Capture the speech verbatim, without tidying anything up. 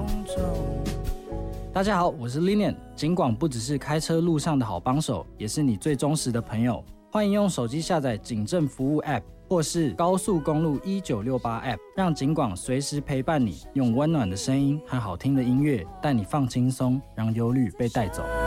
中。大家好，我是 Linian。警广不只是开车路上的好帮手，也是你最忠实的朋友。欢迎用手机下载警政服务 App， 或是高速公路一九六八 App， 让警广随时陪伴你，用温暖的声音和好听的音乐带你放轻松，让忧虑被带走。